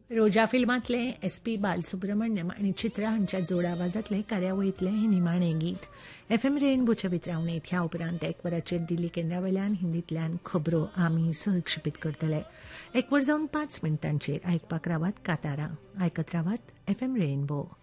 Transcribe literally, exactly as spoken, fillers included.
रोजा फिल्मातले S P Balasubramaniam आणि चित्रा हांच्या जोड आवाजातले कार्यावळीतले हे निमाणे गीत एफ एम रेनबोच्या वितरावणीत ह्या उपरांत एक वराचेर दिल्ली केंद्रावेल्यान हिंदीतल्यान खबरो आमी सहक्षेपीत करतले. एक वर जावन पाच मिनटांचेर आयकपाक रावात कातारां. आयकत रावात एफ एम रेनबो.